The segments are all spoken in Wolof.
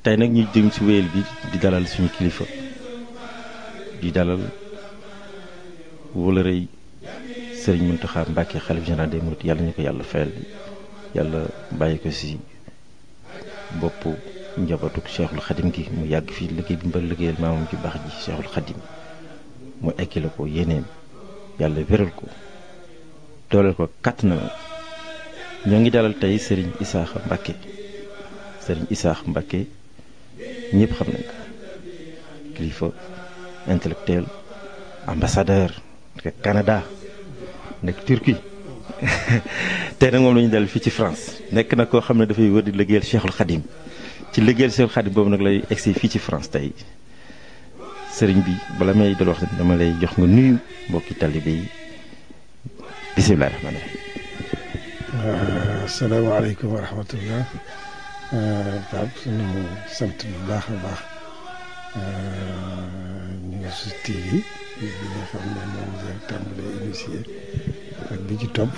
tey nag ñu jëm ci wéyal bi di dalal suñu kilifa di dalal wala rëy Serigne Mountakha Mbacké xalif général des mourides yàlla ñu ko yàlla fayal yàlla bàyyi ko ci bopp njabootu Cheikhul Khadim gi mu yàgg fii liggéey bi mbër liggéeyal maamam ci baax ji Cheikhul Khadim mu ekkile ko yeneen yàlla wéral ko dooleel ko kàtt na ñoo ngi dalal tey Serigne Issakha Mbacké Serigne Issakha Mbacké ñëpp xam nañ ko kilifa intellectuel ambassadeur nekk Canada nekk Turquie tey nag moom la ñu dal fii ci France nekk na koo xam ne dafay wër di liggéeyal Cheikhul Khadim ci liggéeyal Cheikhul Khadim boobu nag lay egsi fii ci France tey sëriñ bi bala may dal wax dama lay jox nga nuyu mbokki talibé yi bisimilah rahmaani rahiim. asalaamaaleykum wa rahmatullah. Pape sunu sant bu baax a baax News TV bi nga xam ne moom la tàmbalee initié ak bi ci topp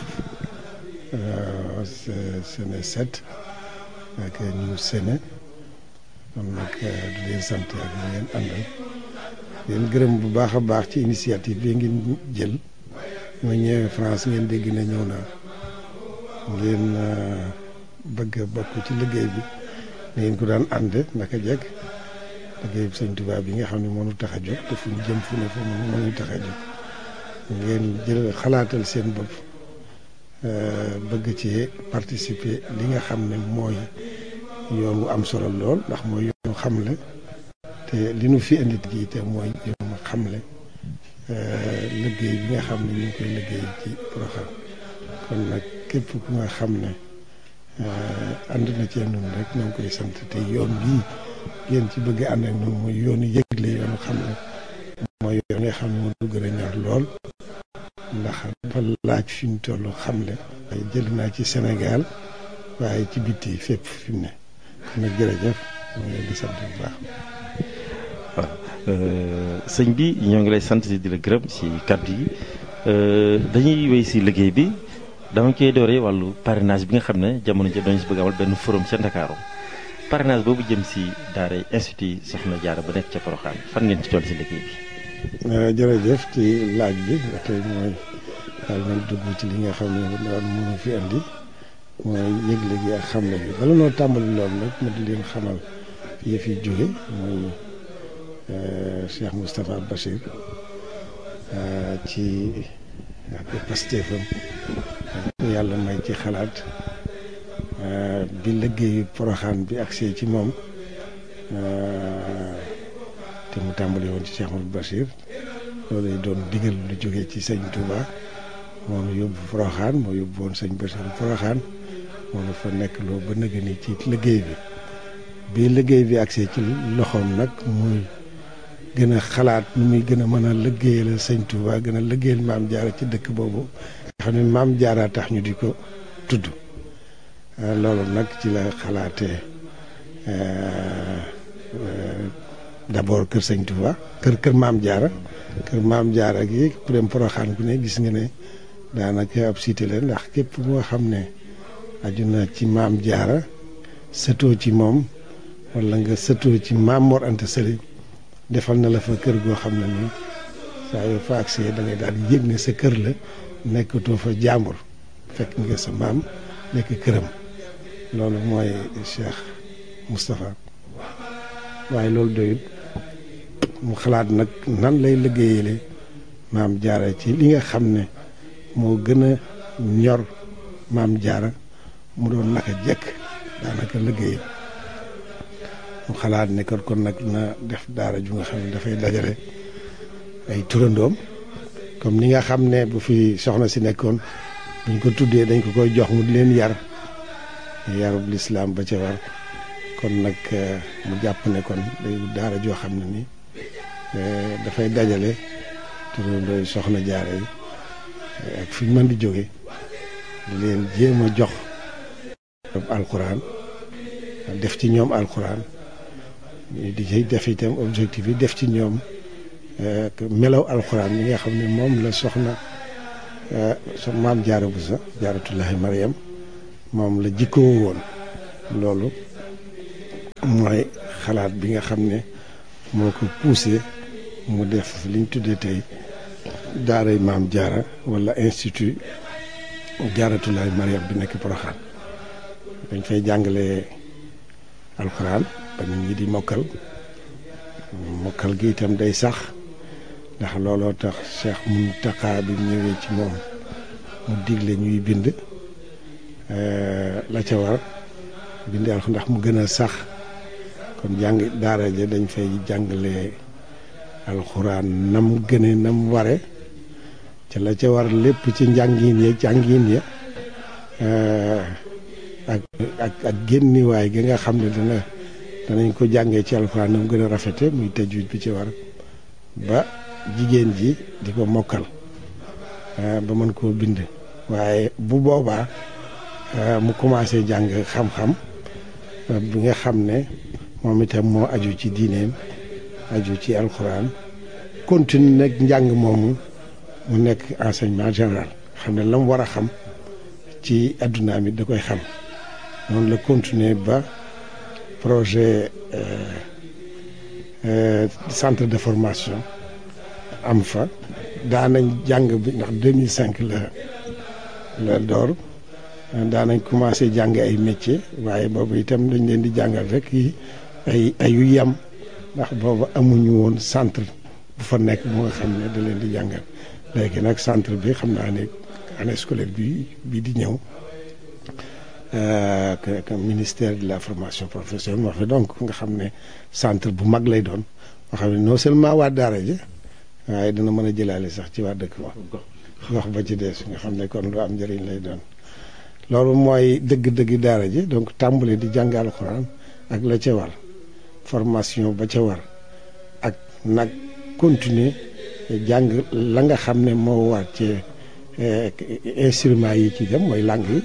Séné 7 ak News Séné kon nag di leen sant ak ñu ngeen àndal leen gërëm bu baax a baax ci initiative bi ngeen jël ma ñëwee France ngeen dégg na ñëw naa ngeen bëgg a bokk ci liggéey bi ngeen ko daan ànde naka jekk liggéey bi Sëñ Tuubaa bi nga xam ne moo ñu tax a jóg te fu ñu jëm fu ne fa moo ñu tax a jóg ngeen jël xalaatal seen bopp bëgg ci participer li nga xam ne mooy yoon wu am solo lool ndax mooy yoonu xamle te li nu fi indi gi te mooy yoonu xamle liggéey bi nga xam ne ñu ngi koy liggéey ci Porokhane kon nag képp ku nga xam ne ànd na ci noonu rek ñoo ngi koy sant te yoon bii ngeen ci bëgg ànd ak noonu mooy yoonu yëgle yoonu xamle mooy yoon nga xam ne moo du gën a ñor lool ndax dafa laaj fi mu toll xamle waaye jël naa ci Sénégal waaye ci bitti fépp fi mu ne kon nag jërëjëf ñoo ngi leen di sant bu baax. waaw sëñ bi ñoo ngi lay sant di la gërëm ci kàddu yi dañuy wéy ci liggéey bi dama koy dooree wàllu parrainage bi nga xam ne jamono ji dañu si bëgg amal benn forum ca Ndakaaru parrainage boobu jëm ci daara institut Soxna Jaara ba nekk ca Porokhane fan ngeen ci toll ci liggéey bi. jërëjëf ci laaj bi ba tey mooy daal nañ dugg ci li nga xam ne daal mënu fi andi mooy yëgle gi ak xamle bi bala noo tàmbali loolu nag ma di leen xamal fi fi jóge mooy Cheikh Moustapha Bachir ci ak pastéefam yàlla may ci xalaat bi liggéeyu Porokhane bi agsee ci moom te mu tàmbali woon ci Cheikh Moustapha Bachir loolu lay doon digal lu jógee ci sëñ Touba moo nu yóbbu Porokhane moo yóbbu woon sëñ Bachir Porokhane moo nu fa nekk loo ba nëgë ni ci liggéey bi liggéey bi agsee ci loxoom nag muy gën a xalaat nu muy gën a mën a liggéeyal sëñ Touba gën a liggéeyal maam Jaara ci dëkk boobu nga xam ne maam Jaara tax ñu di ko tudd loolu nag ci la xalaatee d'abord kër sëñ Touba kër maam Jaara gi ku dem Porokhane ku ne gis nga ne daanaka ab cité la ndax képp moo xam ne aju na ci maam Jaara sëtoo ci moom wala nga sëtoo ci maam Mor Anta Sali defal na la fa kër goo xam ne nii saa yoo fa agsee da ngay daal di yëg ne sa kër la nekkatoo fa jàmbur fekk nga sa maam nekk këram loolu mooy Cheikh Moustapha waaye loolu doyut mu xalaat nag nan lay liggéeyale maam Jaara ci li nga xam ne moo gën a ñor maam Jaara mu doon naka jekk daanaka liggéey mu xalaat ne kon nag na def daara ju nga xam ne dafay dajale ay turandoom comme ni nga xam ne bu fi soxna si nekkoon buñ ko tuddee dañ ko koy jox mu di leen yarub lislaam ba ca war kon nag mu jàpp ne kon day daara joo xam ne ni dafay dajale turandooy Soxna Jaara yi ak fi mën di jóge di leen jéem a jox alxuraan def ci ñoom alxuraan di ci def itam objectif yi def ci ñoom melaw alxuraan yi nga xam ne moom la soxna maam Jaara Buso Jaaratullaahi Mariam moom la jikkoo woon loolu mooy xalaat bi nga xam ne moo ko poussé mu def liñ tuddee tey daaray Maam Jaara wala institut Jaaratulaay Mariam bi nekk Porokhane. dañ fay jàngale alxuraan ba nit ñi di mokkal gi itam day sax ndax looloo tax Cheikh Mountakha bi ñëwee ci moom mu digle ñuy bind la ca war bind alxuraan ndax mu gën a sax kon jàng daara ja dañ fay jàngale alxuraan nam gëne nam ware ca la ca war lépp ci njàngin ya ak génniwaay gi nga xam ne danañ ko jàngee ci alxuraan nam gën a rafete muy tajwid bi ci war ba jigéen ji di ko mokkal ba mën koo bind waaye bu boobaa mu commencé jàng xam-xam bi nga xam ne moom itam moo aju ci diineem aju ci alxuraan continue nag njàng moomu mu nekk enseignement général xam ne la mu war a xam ci addunaam it da koy xam noonu la continuer ba projet centre de formation am fa daanañ jàng bi ndax 2005 la door daanañ commencé jàng ay métier waaye boobu itam dañ leen di jàngal rek ay yu yem ndax boobu amuñu woon centre bu fa nekk bu nga xam ne da leen di jàngal léegi nag centre bi xam naa ne année scolaire bi di ñëw que ministère de la formation professionnelle moo fi donc nga xam ne centre bu mag lay doon moo xam ne non seulement waa daara ji waaye dina mën a jëlaale sax ci waa dëkk ba gox ba ci des nga xam ne kon lu am njëriñ lay doon loolu mooy dëgg-dëgg daara ji donc tàmbali di jàng alxuraan ak la ca war formation ba ca war ak nag continuer jàng la nga xam ne moo war ci instruments yi ci dem mooy langue yi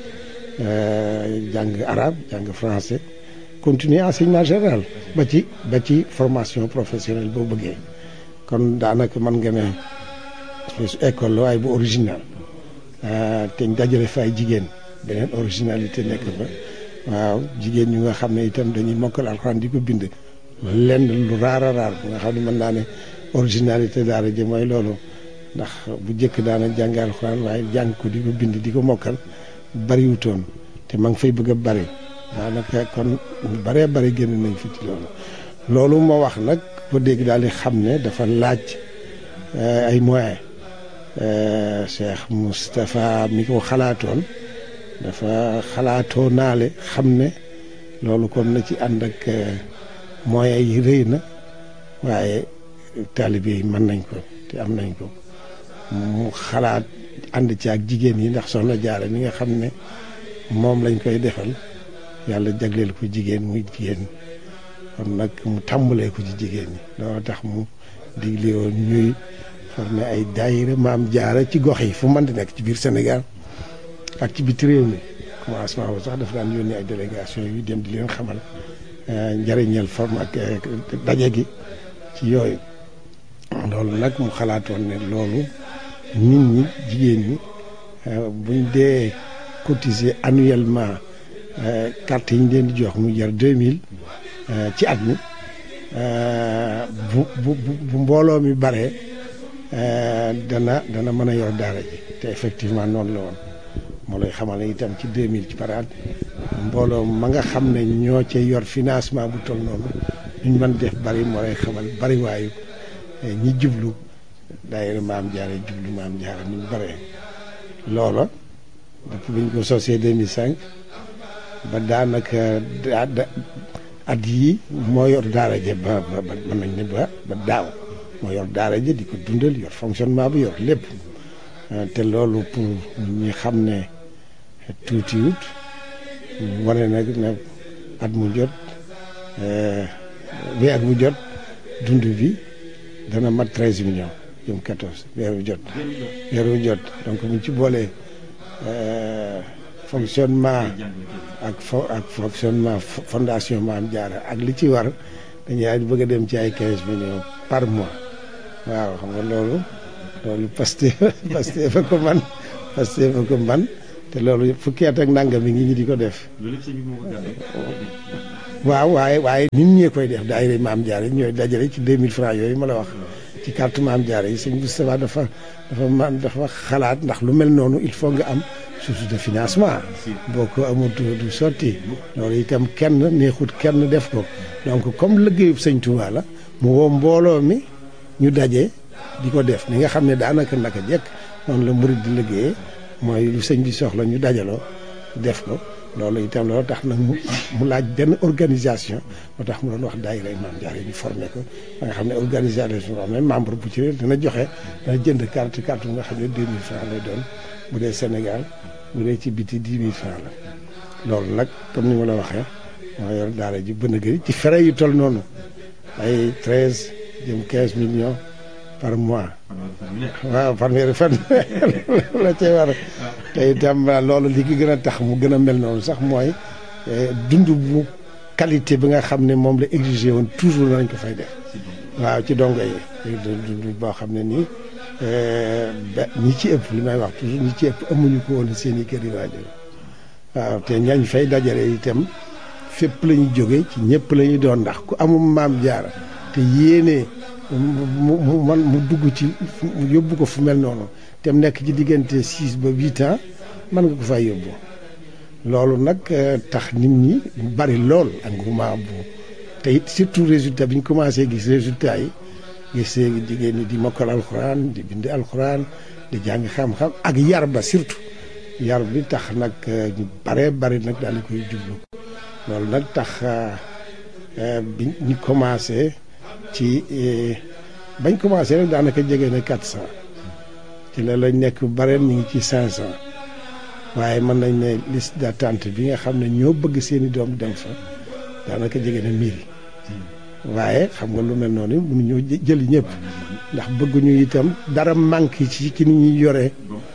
jàng arabe jàng français continuer enseignement général ba ci formation professionnelle boo bëggee kon daanaka mën nga ne espèce école la waaye bu original te ñu dajale fa ay jigéen beneen originalité nekk fa waaw jigéen ñu nga xam ne itam dañuy mokkal alxuraan di ko bind lenn lu raar a raar bu nga xam ne mën naa ne originalité daara ji mooy loolu ndax bu njëkk daana jàng alxuraan waaye jàng ko di ko bind di ko mokkal bariwutoon te ma ngi fay bëgg a bari daanaka kon baree bari génn nañ fi ci loolu ma wax nag ko dégg daal di xam ne dafa laaj ay moyens Cheikh Moustapha mi ko xalaatoon dafa xalaatoo naale xam ne loolu kon na ci ànd ak moyens yi rëy na waaye taalibe yi mën nañ ko te am nañ ko mu xalaat ànd ci ak jigéen yi ndax soxna Jaara mi nga xam ne moom lañ koy defal yàlla jagleel ko jigéen muy jigéen kon nag mu tàmbalee ko ci jigéen ñi loolu tax mu digle woon ñuy former ay daayira Maam Jaara ci gox yi fu mën di nekk ci biir Sénégal ak ci biti réew mi commencement boobu sax dafa daan yónnee ay délégation yu dem di leen xamal njëriñal forme ak daje gi ci yooyu loolu nag mu xalaatoon ne loolu nit ñi jigéen ñi buñ dee cotiser annuellement carte yi ñu leen di jox mu jar 2000 ci at mi bu mbooloo mi baree dana mën a yor daara ji te effectivement noonu la woon moo lay xamal ne itam ci 2000 ci par at mbooloo ma nga xam ne ñoo cay yor financement bu toll noonu ñu mën def bari moo lay xamal bari waayu ñi jublu daayira Maam Jaara jublu Maam Jaara ni ñu baree loola depuis bi ñu ko sosee 2005 ba daanaka at yii moo yor daara ja ba mën nañ ne ba daaw moo yor daara ja di ko dundal yor fonctionnement bi yor lépp te loolu pour ñi xam ne tuutiwut wane nag ne at mu jot weer bu jot dund bi dana mat 13 millions jëm 14 weer bu jot donc mu ci boolee fonctionnement ak fonctionnement fondation Maam Jaara ak li ci war dañuy bëgg a dem ci ay 15 millions par mois waaw xam nga loolu Pastef fa ko man te loolu fukki at ak nangam mi ngi ñu di ko def. waaw waaye nit ñee koy def daayira Maam Jaara yi ñooy dajale ci 2000 francs yooyu ma la wax ci carte Maam Jaara yi sëñ Moustapha dafa xalaat ndax lu mel noonu il faut nga am source de financement boo ko amul du sotti loolu itam kenn neexut kenn def ko donc comme liggéeyub sëñ Touba la mu woo mbooloo mi ñu daje di ko def ni nga xam ne daanaka naka jekk noonu la murid di liggéeyee mooy lu sëñ bi soxla ñu dajaloo def ko loolu itam loolu tax nag mu laaj benn organisation moo tax mu doon wax daayira Maam Jaara ñu formé ko ba nga xam ne organisation boo xam ne membre bu ci dina joxe dana jënd carte bu nga xam ne 2000 francs lay doon bu dee Sénégal bu dee ci biti 10 000 francs la loolu nag comme ni ma la waxee moo yor daara ji bën a gëri ci frais yu toll noonu ay 13 jëm 15 millions par mois waaw fanweeri fan la cee war te itam loolu li ki gën a tax mu gën a mel noonu sax mooy dund bu qualité bi nga xam ne moom la exigé woon toujours nañ ko fay def waaw ci dongo yi dund boo xam ne nii ñi ci ëpp li may wax toujours ñi ci ëpp amuñu ko woon seen i kër yi waajur waaw te ñañ fay dajale itam fépp la ñu jóge ci ñëpp la ñu doon ndax ku amul Maam Jaara te yéene mu dugg ci yóbbu ko fu mel noonu te mu nekk ci diggante 6 ba 8 ans mën nga ko fay yóbbu loolu nag tax nit ñi bari lool engouement bu te it surtout résultat bi ñu commencé gis résultat yi gis jigéen ñi di mokkal alxuraan di bind alxuraan di jàng xam-xam ak yar ba surtout yar bi tax nag ñu bari nag daal di koy jublu loolu nag tax bi ñu commencé ci bañ commencé rek daanaka jege na 400 ci la lañ nekk bareen ñu ngi ci 500 waaye mën nañ ne liste d'attente bi nga xam ne ñoo bëgg seeni doom dem fa daanaka jege na 1000 waaye xam nga lu mel noonu mënuñoo jëli ñëpp ndax bëgguñu itam dara manque ci ni ñuy yoree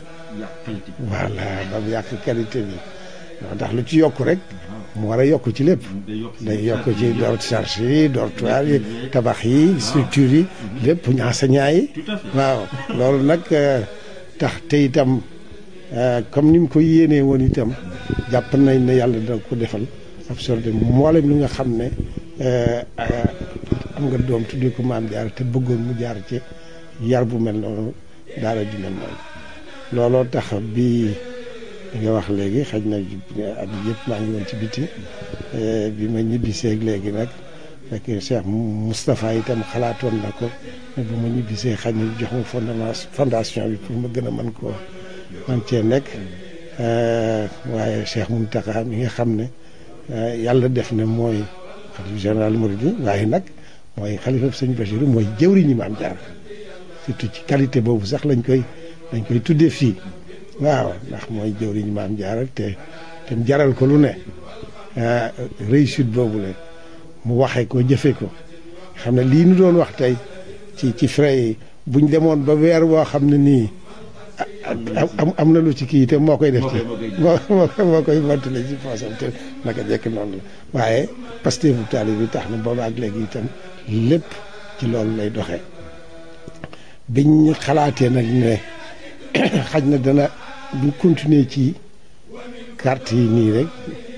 voilà ba mu yàq qualité bi ndax lu ci yokk rek mu war a yokk ci lépp day yokk ci charge yi dortoir yi tabax yi structure yi lépp enseignant yi waaw loolu nag tax te itam comme ni mu ko yéenee woon itam jàpp nañ ne yàlla dina ko defal absorbé mboolem li nga xam ne am nga doom tuddee ko Maam Jaara te bëggoon mu jaar ci yar bu mel noonu daara ju mel noonu looloo tax bi nga wax léegi xaj na at yëpp maa ngi woon ci biti bi ma ñibbiseeg léegi nag fekk Cheikh Moustapha itam xalaatoon na ko ne bu ma ñibbisee xaj na jox ma fondation bi pour ma gën a man cee nekk waaye Cheikh Mountakha mi nga xam ne yàlla def na mooy xalifa général Mouride waaye nag mooy xalifa sëñ Bachir mooy jëwriñu Maam Jaara surtout ci qualité boobu sax lañ koy tuddee fii waaw ndax mooy jëwriñu Maam Jaara te mu jaral ko lu ne réussite boobu la mu waxee ko jëfe ko xam ne lii nu doon wax tey ci frais yi buñ demoon ba weer woo xam ne nii am na lu ci kii te moo koy def ci moo koy mottale ci poosam te naka jekk noonu la waaye Pastef bu taalibe bi tax na booba ak léegi itam lépp ci loolu lay doxee biñ xalaatee nag ne xaj na dana buñ continuer ci carte yi nii rek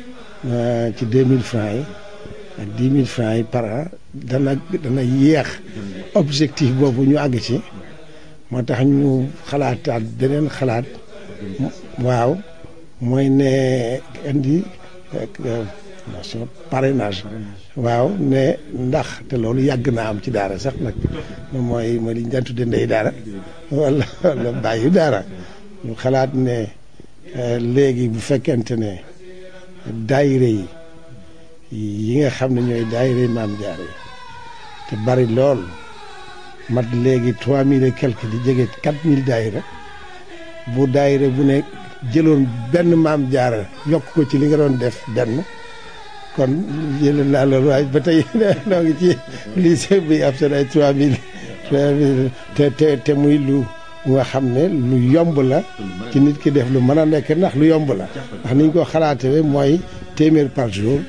ci 2000 francs yi ak 10 000 francs yi par an dana yéex objectif boobu ñu àgg ci moo tax ñu xalaataat beneen xalaat waaw mooy ne indi notion parrainage waaw ne ndax te loolu yàgg naa am ci daara sax nag mooy li ñu daan tudde ndey daara wala bàyyi daara ñu xalaat ne léegi bu fekkente ne daayire yi nga xam ne ñooy daayire Maam Jaara yi te bari lool mat léegi 3000 et quelque di jege 4000 daayira bu daayira bu ne jëloon benn Maam Jaara yokk ko ci li nga doon def benn kon jëloon naa loolu waaye ba tey noo ngi ci lycée bi ab seen ay 3000 te muy lu nga xam ne lu yomb la ci nit ki def lu mën a nekk ndax lu yomb la ndax niñ ko xalaatee mooy téeméer par jour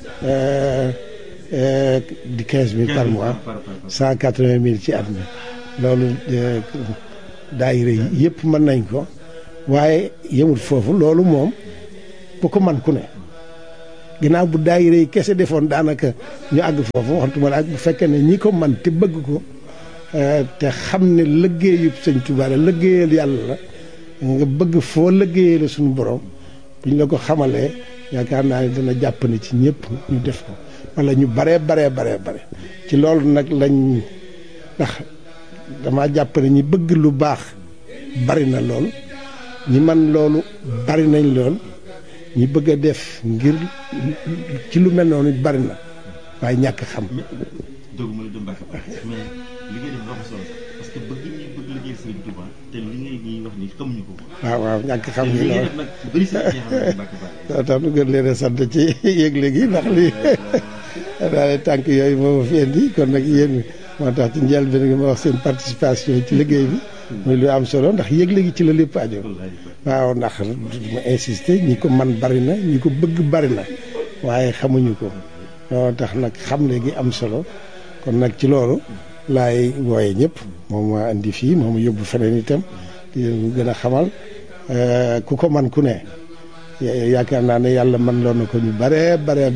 di 15000 par mois 180000 ci at mi loolu daayira yi yëpp mën nañ ko waaye yemul foofu loolu moom bu ko man ku ne ginnaaw bu daayira yi kese defoon daanaka ñu àgg foofu waxantuma la ak bu fekkee ne ñi ko man te bëgg ko te xam ne liggéeyub sëñ Tuubaa la liggéeyal yàlla la nga bëgg foo liggéeyee la suñu borom buñ la ko xamalee yaakaar naa ne dana jàpp ne ci ñëpp ñu def ko wala ñu bare ci loolu nag lañ ndax dama jàpp ne ñi bëgg lu baax bari na lool ñi man loolu bari nañ lool ñi bëgg a def ngir ci lu mel noonu bari na waaye ñàkk xam. doguma la dem Mbacke mais li ngay def dafa solo parce que bëgg ñi bëgg liggéey Sëriñ Tuubaa te li ngay ñuy wax ni xamuñu ko. waaw ñàkk xam ngi lool nag bëri sa xam Mbacke Balla. tax nu gën leen a sant ci yëgle gi ndax lii daal tànk yooyu moo ma fi indi kon nag yéen moo tax ci njëlbéen gi ma wax seen participation ci liggéey bi. muy lu am solo ndax yëgle gi ci la lépp aju. waaw ndax ma insister ñi ko man bari na ñi ko bëgg bari na waaye xamuñu ko moo tax nag xam ne gi am solo kon nag ci loolu laay wooye ñëpp moom ma indi fii moom yóbbu feneen itam di gën a xamal ku ko man ku ne yaakaar naa ne yàlla man loon na ko ñu bare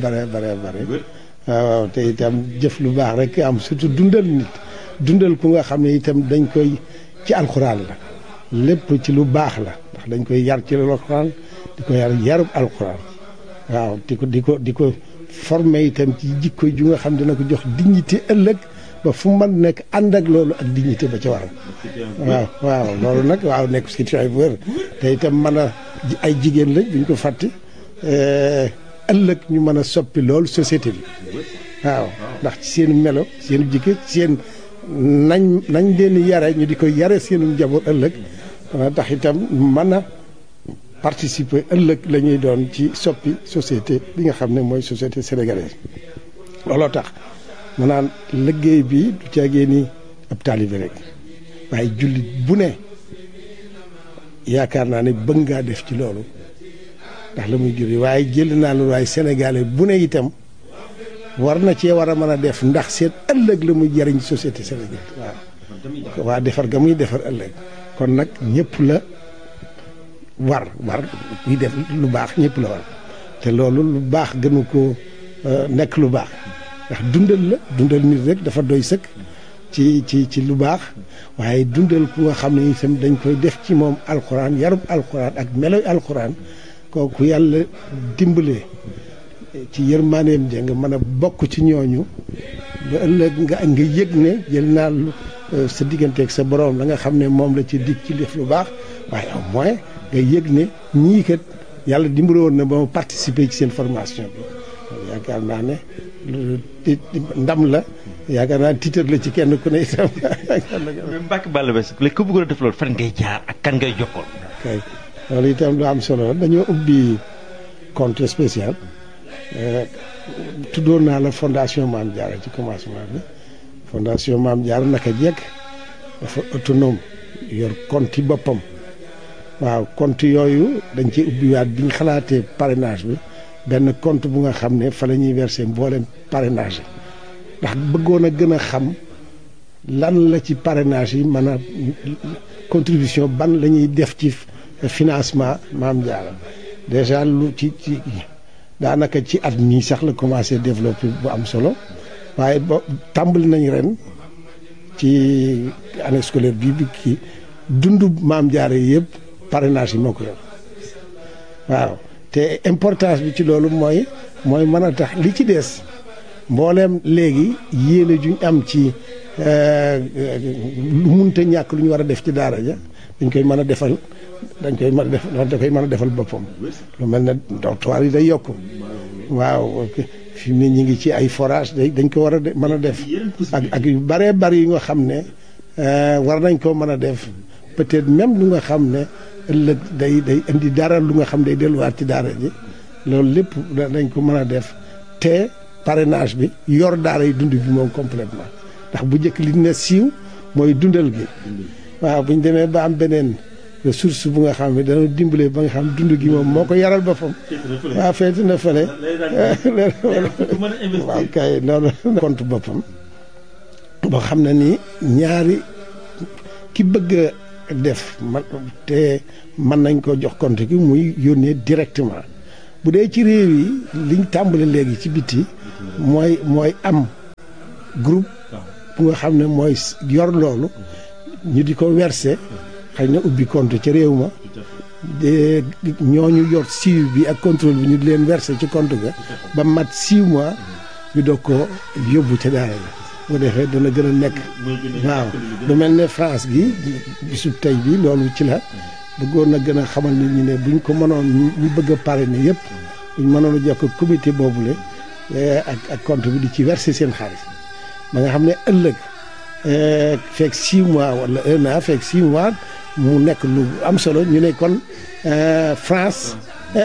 waaw te itam jëf lu baax rek am surtout dundal ku nga xam ne itam dañ koy ci alxuraan la lépp ci lu baax la ndax dañ koy yar ci alxuraan di ko yarub alxuraan waaw di ko formé itam ci jikko ju nga xam dina ko jox dignité ëllëg ba fu man nekk ànd ak loolu ak dignité ba ca waral waaw loolu nag waaw nekk citoyen bu wér te itam mën a ay jigéen lañ buñ ko fàtte ëllëg ñu mën a soppi loolu société bi waaw ndax ci seen melo seen jikko seen nañ leen yare ñu di ko yare seenu njaboot ëllëg dana tax itam mën a participer ëllëg la ñuy doon ci soppi société bi nga xam ne mooy société sénégalaise looloo tax ma naan liggéey bi du caagee ni ab taalibe rek waaye jullit bu ne yaakaar naa ne bëgg ngaa def ci loolu ndax la muy juri waaye jël naa loolu waaye sénégalais bu ne itam war na cee war a mën a def ndax seen ëllëg la muy jariñ société sénégalaise waaw waa defar ga muy defar ëllëg kon nag ñëpp la war kuy def lu baax ñëpp la war te loolu lu baax gënu ko nekk lu baax ndax dundal nit rek dafa doy sëkk ci lu baax waaye dundal ku nga xam ne itam dañ koy def ci moom alxuraan yarub alxuraan ak meloy alxuraan kooku yàlla dimbalee ci yërmaaneem ja nga mën a bokk ci ñooñu ba ëllëg nga yëg ne jël naa sa digganteeg sa borom la nga xam ne moom la ci dig ci def lu baax waaye au moins nga yëg ne ñii kat yàlla dimbale woon na ba ma participer ci seen formation bi yaakaar naa ne ndam la yaakaar naa titre la ci kenn ku ne itam. mais Mbacke Balla Basse léegi ku bëggoon a def loolu fan ngay jaar ak kan ngay jokkoon. kay loolu itam lu am solo dañoo ubbi compte spécial tuddoon naa la fondation Mame Diarra ci commencement bi fondation Mame Diarra naka jekk dafa autonome yor compte boppam waaw compte yooyu dañ ci ubbiwaat bi ñu xalaatee parrainage bi benn compte bu nga xam ne fa la ñuy verser mboolem parrainage yi ndax bëggoon a gën a xam lan la ci parrainage yi mën a contribution ban la ñuy def ci financement Mame Diarra déjà lu ci daanaka ci at mii sax la commencé développer bu am solo waaye ba tàmbali nañ ren ci année scolaire bi kii dundu Mame Diarra yi yëpp parrainage yi moo ko yor waaw te importance bi ci loolu mooy mën a tax li ci des mbooleem léegi yéene juñ am ci lu munta ñàkk lu ñu war a def ci daara ja dañ koy mën a defal da koy mën a defal boppam lu mel ne dortoir yi day yokk waaw fi mu ne ñu ngi ci ay forage dañ ko war a mën a def ak yu bëree bëri yu nga xam ne war nañ koo mën a def peut-être même lu nga xam ne ëllëg day indi dara lu nga xam day delluwaat ci daara ji loolu lépp dañ ko mën a def te parrainage bi yor daara yi dund bi moom complètement ndax bu njëkk li ne siiw mooy dundal gi waaw bu ñu demee ba am beneen ressource bu nga xam ne dana dimbale ba nga xam dund gi moom moo ko yaral boppam waaw feeti na fële waaw kay noonu compte boppam boo xam ne nii ñaari ki bëgg def te mën nañ ko jox compte gi muy yónnee directement bu dee ci réew yi liñ tàmbali léegi ci biti mooy am groupe bu nga xam ne mooy yor loolu ñu di ko verser xëy na ubbi compte ca réew ma ñooñu yor suivi bi ak contrôle bi ñu di leen verser ci compte ga ba mat 6 mois ñu doog ko yóbbu ca daara la bu defee dana gën a nekk waaw lu mel ne France gi bisub tey bi loolu ci la bëggoon na gën a xamal nit ñi ne buñ ko mënoon ñu bëgg a parrainer yëpp buñ mënoon a jokk comité boobule ak compte bi di ci verser seen xaalis ba nga xam ne ëllëg fekk 6 mois wala 1 an fekk 6 mois mu nekk lu am solo ñu ne kon France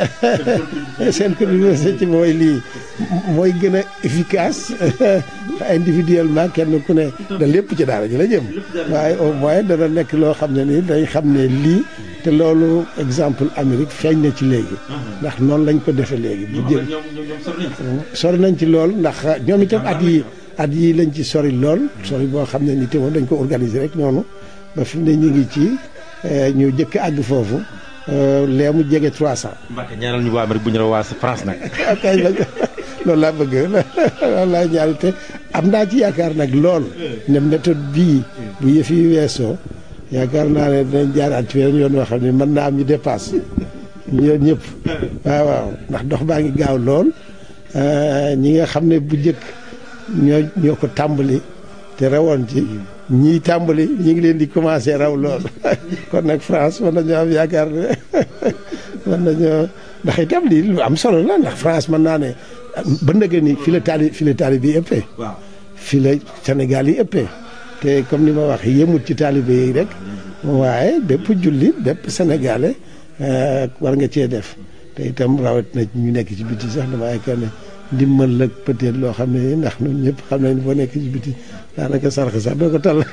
seen contribution ci mooy lii mooy gën a efficace individuellement kenn ku ne da lépp ci daara ji la jëm waaye au moins dana nekk loo xam ne nii dañ xam ne lii te loolu exemple Amérique feeñ na ci léegi ndax noonu lañ ko defee léegi bu jël sori nañ ci lool ndax ñoom itam at yi lañ ci sori lool sori boo xam ne ni te moom dañ ko organiser rek noonu ba fi mu ne ñu ngi ci ñu jëkk àgg foofu lee mu jege 300. Mbacke ñaanal ñu waa Amérique bu ñu la waa France nag. kay loolu laa bëgg loolu laa ñaanal te am naa ci yaakaar nag lool ne méthode bii bu yëf yi weesoo yaakaar naa ne dinañ jaaraat ci weneen yoon woo xam ne mën naa am ñu dépasse ñu yoon ñëpp waaw ndax dox baa ngi gaaw lool ñi nga xam ne bu njëkk ñoo ko tàmbali te rawoon ci ñii tàmbali ñi ngi leen di commencé raw lool kon nag France mën nañoo am yaakaar ne mën nañoo ndax itam lii lu am solo la ndax France mën naa ne ba ndëgë ni fi la taalibe yi ëppee fi la Sénégal yi ëppee te comme ni ma wax yëmut ci taalibe yi rek waaye bépp jullit bépp sénégalais war nga cee def te itam rawat na ñu nekk ci biti sax dama yaakaar ne ndimbal la peut-être loo xam ne ndax ñun ñëpp xam nañ boo nekk ci biti daanaka sarax sax doo ko tal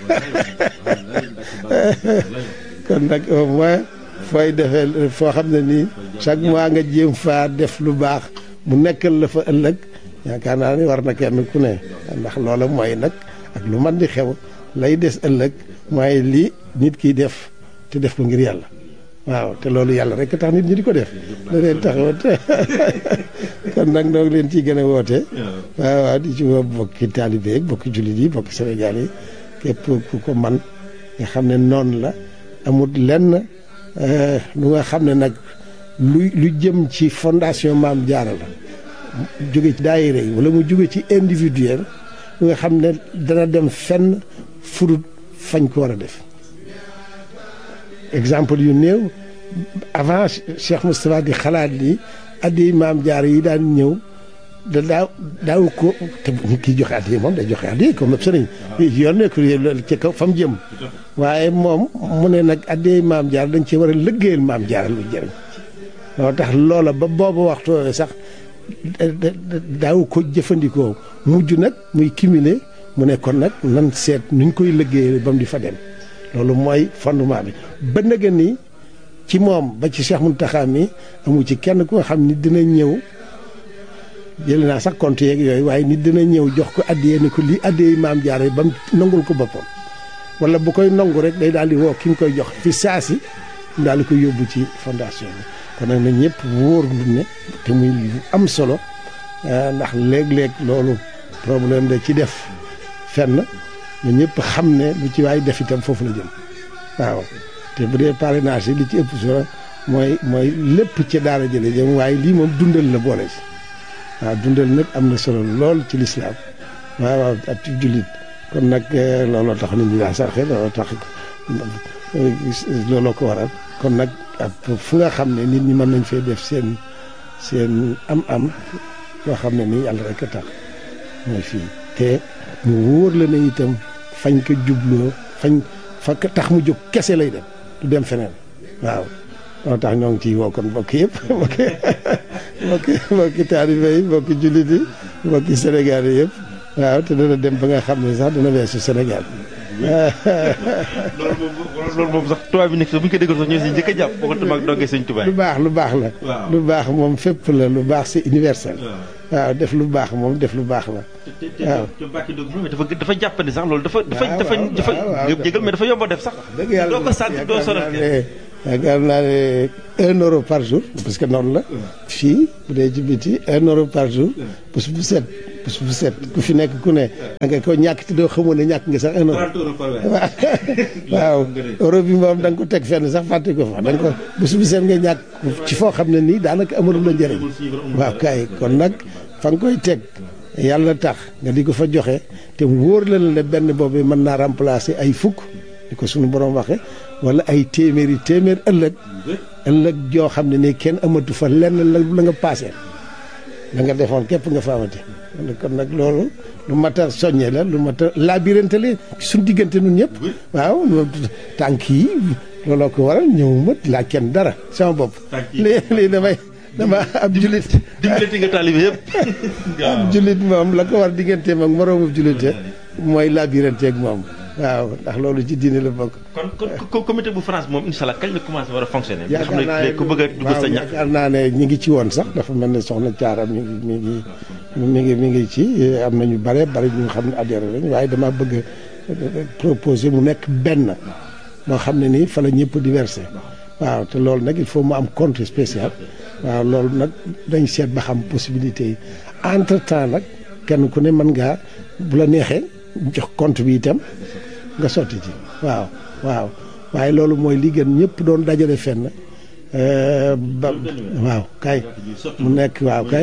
kon nag au moins fooy defee foo xam ne nii chaque mois nga jéem faa def lu baax mu nekkal la fa ëllëg yaakaar naa ni war na kenn ku ne ndax loola mooy nag ak lu man di xew lay des ëllëg mooy lii nit kiy def te def ko ngir yàlla waaw te loolu yàlla rek tax nit ñi di ko def da leen taxawat kon nag noo ngi leen ciy gën a woote waaw di ci woo bokki taalibe yi bokki jullit yi bokki Sénégal yi képp ku ko man nga xam ne noonu la amul lenn lu nga xam ne nag lu jëm ci fondation Maam Jaara la jóge ci daayira yi wala mu jóge ci individuel lu nga xam ne dana dem fenn furut fañ ko war a def exemple yu néew avant Cheikh Moustapha di xalaat ni addi Maam Jaara yi daan ñëw da daaw ko te nit ki joxe addi moom day joxe addi comme sëriñ yoon nekk ci kaw fa mu jëm waaye moom mu ne nag addi Maam Jaara dañ ci war a liggéeyal Maam Jaara lu jëriñ loo tax loola ba booba waxtu sax daaw ko jëfandikoo mujj nag muy cumuler mu ne kon nag nan seet nuñ koy liggéeyal ba mu di fa dem loolu mooy fondement bi ba nga ni ci moom ba ci Cheikh Mountakha mi amu ci kenn ku nga xam ni dina ñëw jël naa sax compte yeeg yooyu waaye nit dina ñëw jox ko addiyee ni ko lii addiyee Maam Jaara ba mu nangul ko boppam wala bu koy nangu rek day daal di woo ki nga koy jox fi saasi mu daal di koy yóbbu ci fondation bi kon nag na ñëpp wóor lu ne te muy lu am solo ndax léeg-léeg loolu problème da ci def fenn ñu ñëpp xam ne lu ci waay def itam foofu la jëm waaw te bu dee parrainage yi li ci ëpp solo mooy lépp ci daara jële jëm waaye lii moom dundal la boole si waaw dundal nag am na solo lool ci lislaam waaw ak ci jullit kon nag looloo tax nit ñi daa sarxe looloo tax looloo ko waral kon nag fu nga xam ne nit ñi mën nañ fee def seen am-am yoo xam ne nii yàlla rek a tax mooy fii te mu wóor la ne itam fañ ko jubloo fa tax mu jóg kese lay dem du dem feneen waaw moo tax ñoo ngi ciy woo kon mbokk yëpp mbokki taalibe yi mbokki jullit yi mbokki Sénégal yi yëpp waaw te dana dem ba nga xam ne sax dana weesu Sénégal loolu moom sax tubaab bi nekk sax bu ñu ko déggoon sax ñoo si njëkk a jàpp boo ko tamaak dongee sëñ tubaab lu baax la lu baax moom fépp la lu baax c'est universel waaw def lu baax moom def lu baax la waaw dafa jàppandi sax loolu dafa jégal mais dafa yomb a def sax doo ko sant doo sonal yaakaar naa ne 1 euro par jour parce que noonu la fii bu dee ci biti 1 euro par jour bés bu set ku fi nekk ku ne da nga ko ñàkk te doo xamoon ne ñàkk nga sax 1 euro. 30 euros par weer. waaw euro bi moom da nga ko teg fenn sax fàtte ko fa da nga ko bés bu set nga ñàkk ci foo xam ne nii daanaka amalul la njëriñ. waaw kay kon nag fa nga koy teg yàlla tax nga di ko fa joxe te wóor la ne benn boobu mën naa remplacer ay fukk di ko suñu borom waxee wala ay téeméer ëllëg joo xam ne nii kenn amatu fa lenn la nga paasee la nga defoon képp nga fa amati kon nag loolu lu mat a soññee la lu mat a labirante la suñu diggante nun ñëpp waaw tànk yi looloo ko waral ñëwuma laaj kenn dara sama bopp lii dama ab julit dimbalati nga taalibe yëpp ab julit moom la ko war digganteem ak moroomu julite mooy labirante ak moom waaw ndax loolu ci diine la bokk. kon comité bu France moom incha allah kañ la commencé war a fonctionner. nga xam ne ku bëgg a dugg sa ñax. yaakaar naa ne ñi ngi ci woon sax dafa mel ne soxna Thiara mi ngi ci am na ñu bare ñu xam ne adhéré lañ waaye dama bëgg proposer mu nekk benn moo xam ne nii fa la ñëpp di versé waaw te loolu nag il faut mu am compte spécial waaw loolu nag dañ seet ba xam possibilité yi entre temps nag kenn ku ne mën ngaa bu la neexee jox compte bi itam. nga sotti ci waaw waaye loolu mooy li gën ñëpp doon dajale fenn waaw kay mu nekk waaw kay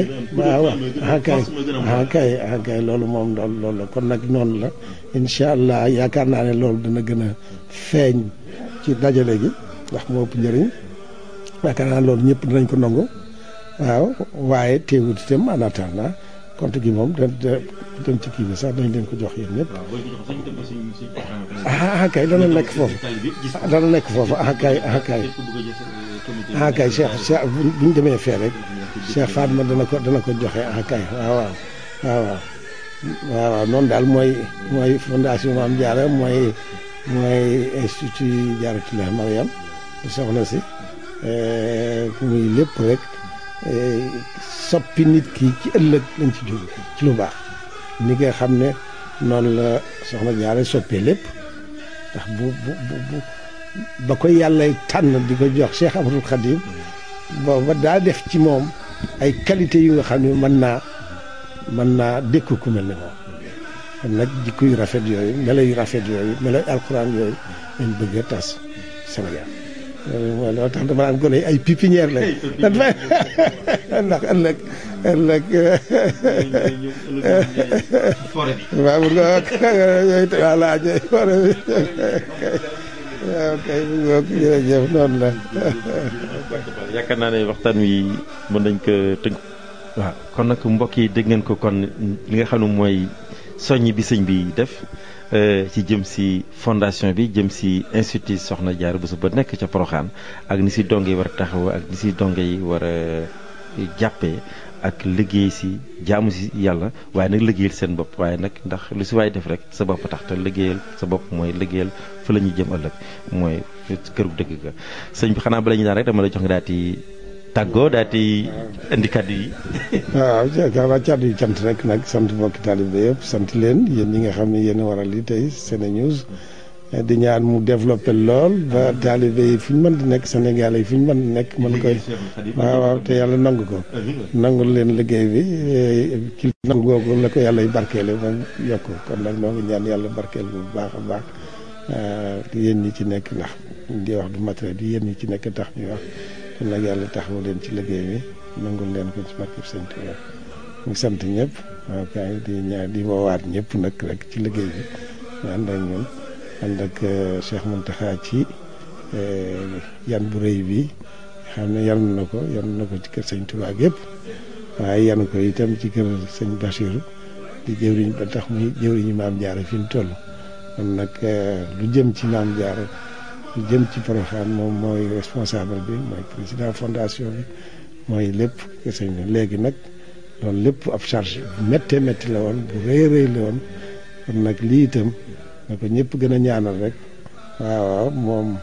kay loolu moom loolu la kon nag noonu la incha allah yaakaar naa ne loolu dana gën a feeñ ci dajale gi ndax moo ëpp njëriñ yaakaar naa loolu ñëpp dinañ ko nangu waaw waaye teewut itam en attendant compte gi moom dem ci kii bi sax dañ leen ko jox yéen ñëpp. kay dana nekk foofu kay Cheikh bu ñu demee fee rek Cheikh Fatma dana ko joxe kay waaw noonu daal mooy fondation Mame Diarra mooy institut Diarratoulah Mariam soxna si muy lépp rek soppi nit ki ci ëllëg lañ ci jóg ci lu baax ni nga xam ne noonu la soxna Diarra soppee lépp ndax bu ba ko yàlla tànn di ko jox Cheikh Ahmadou Khadim booba daa def ci moom ay qualité yu nga xam ne mën naa dékku ku mel ne moom kon nag jikko yu rafet yooyu melo yu rafet yooyu melo yu alxuraan yooyu lañ bëgg a tas Sénégal loolu tax dama naan gone ay pépinière lañ ndax ëllëg waaw bu nga voilà forêt bi waaw kay bu nga jërëjëf noonu la yaakaar naa ne waxtaan wi mën nañ ko tënk. waaw kon nag mbokk yi dégg ngeen ko kon li nga xam ne mooy soññ bi sëñ bi def ci jëm si fondation bi jëm si institut Soxna Diarra Bousso ba nekk ca Porokhane ak ni si donge yi war a taxaw ak ni si donge yi war a jàppee ak liggéey si jaamu si yàlla waaye nag liggéeyal seen bopp waaye nag ndax lu si waay def rek sa bopp tax te liggéeyal sa bopp mooy liggéeyal fa la ñuy jëm ëllëg mooy këru dëgg ga sëñ bi xanaa bala ñu daan rek dama la jox nga daal di tàggoo daal di indi kàddu yi. waaw yaakaar naa kàddu yi cant rek nag sant mbokki taalibe yëpp sant leen yéen ñi nga xam ne yéen a waral li tey SeneNews di ñaan mu développé lool ba taalibe yi fu ñu mën di nekk Sénégal yi fu ñu mën di nekk mën koy waaw te yàlla nangu ko nangul leen liggéey bi ci nangu googu la ko yàlla y barkeele ba yokk kon nag noo ngi ñaan yàlla barkeel bu baax a baax yéen ñi ci nekk ndax di wax du matériel di yéen ñi ci nekk tax ñuy wax kon nag yàlla taxawu leen ci liggéey bi nangul leen ko ci barkeb Sëñ Tuubaa ñu sant ñëpp waaw kay di ñaan di woowaat ñëpp nag rek ci liggéey bi ñu ànd ak ñun ànd ak Cheikh Mountakha ci yan bu rëy bi xam ne yan na ko ci kër Sëñ Tuubaa yëpp waaye yan ko itam ci kër Sëñ Bachir di jëwriñ ba tax muy jëwriñu Maam Diarra fi mu toll kon nag lu jëm ci Maam Diarra lu jëm ci Porokhane moom mooy responsable bi mooy président fondation bi mooy lépp kër Sëñ bi léegi nag loolu lépp ab charge bu méttee métti la woon bu rëy rëy la woon kon nag lii itam na ko ñëpp gën a ñaanal rek waaw moom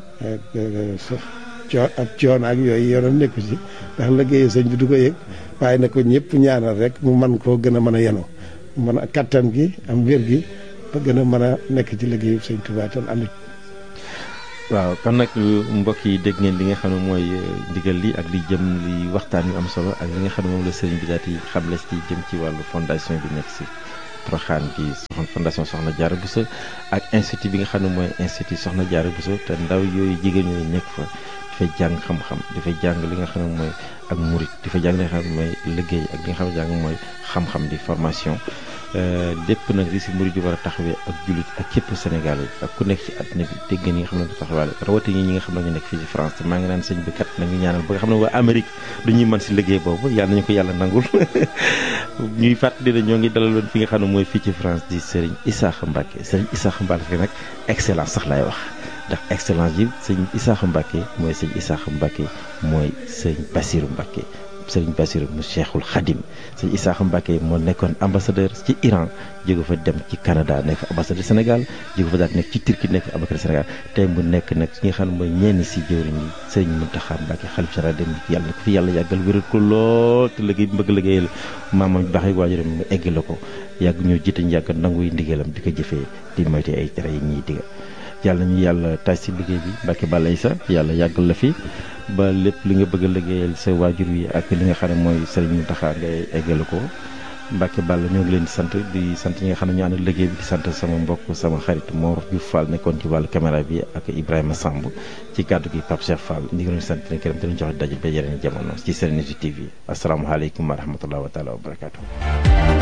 ab coon ak yooyu yoonam nekku ci ndax liggéeyu sëñ bi du ko yëg waaye na ko ñëpp ñaanal rek mu man koo gën a mën a yenu mën a kattan gi am wér gi ba gën a mën a nekk ci liggéeyu sëñ Tuubaa tan amit waaw kon nag mbokk yi dégg ngeen li nga xam ne mooy ndigal li ak li jëm li waxtaan yu am solo ak li nga xam ne moom la sëriñ bi daal di xamle ci jëm ci wàllu fondation bi nekk si Porokhane bi fondation Soxna Diarra Bousso ak institut bi nga xam ne mooy institut Soxna Diarra Bousso te ndaw yooyu jigéen ñooyu nekk fa dafay jàng xam-xam dafay jàng li nga xam ne mooy ak murit dafay jàng li nga xam ne mooy liggéey ak li nga xam ne jàng mooy xam-xam di formation lépp nag li si murit yi war a taxawee ak jullit ak képp Sénégal yi ak ku nekk ci àddina bi dégg ngeen ñi nga xam ne du taxawaale rawatina ñi nga xam ne ñu nekk fii ci France te maa ngi naan sëñ bi kat nañu ñaanal ba nga xam ne waa Amérique dañuy mën si liggéey boobu yàlla nañu ko yàlla nangul ñuy fàttali ne ñoo ngi dalaloon fi nga xam ne mooy fii ci France di Serigne Issakha Mbacké Serigne Issakha Mbacké nag excellence sax laay wax ndax excellence yi sëñ Issakha Mbacké mooy sëñ Issakha Mbacké mooy sëñ Bassirou Mbacké sëriñ Bassirou mu Cheikhul Khadim sëñ Issakha Mbacké moo nekkoon ambassadeur ci Iran jóge fa dem ci Canada nekk ambassadeur Sénégal jóge fa daal nekk ci Turquie nekk ambassadeur Sénégal tey mu nekk nag ci nga xam ne mooy ñenn si jëwriñ yi sëriñ Mountakha Mbacké xalif général dem yàlla na ko fi yàlla yàggal wéral ko lool te liggéey bi bëgg liggéeyal maamam baax yi waajuram mu egg la ko yàgg ñoo jiite ñu yàgg nangu yi ndigalam di ko jëfee di moyte ay tere yi ñuy digal yàlla ñu yàlla taaj si liggéey bi Mbacké Balla Issa yàlla yàggal la fi ba lépp li nga bëgg a liggéeyal sa waajur wi ak li nga xam ne mooy Serigne Mountakha ngay eggale ko Mbacké Balla ñoo ngi leen di sant ñi nga xam ne ñu ànd liggéey bi di sant sama mbokk sama xarit Mor Diouf Fall nekkoon ci wàllu caméra bi ak Ibrahima Samb ci kàddu gi Pape Cheikh Fall ñu ngi leen sant leen këram di leen joxe daje ba yeneen jamono ci Serenity TV asalaamaaleykum wa rahmatulah wa taala wa barakaatu.